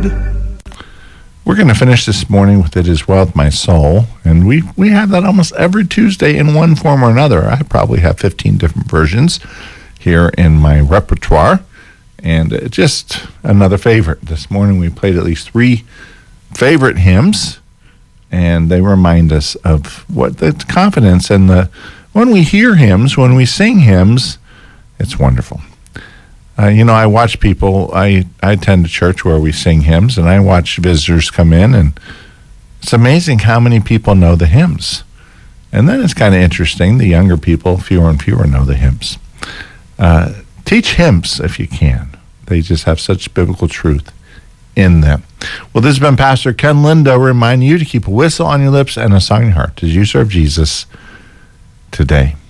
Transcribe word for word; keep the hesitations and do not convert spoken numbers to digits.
We're going to finish this morning with It Is Well With My Soul, and we, we have that almost every Tuesday in one form or another. I probably have fifteen different versions here in my repertoire, and uh, just another favorite. This morning we played at least three favorite hymns, and they remind us of what the confidence and the, when we hear hymns, when we sing hymns, it's wonderful. Uh, you know, I watch people, I, I attend a church where we sing hymns, and I watch visitors come in, and it's amazing how many people know the hymns. And then it's kind of interesting, the younger people, fewer and fewer know the hymns. Uh, teach hymns if you can. They just have such biblical truth in them. Well, this has been Pastor Ken Lindo reminding you to keep a whistle on your lips and a song in your heart as you serve Jesus today.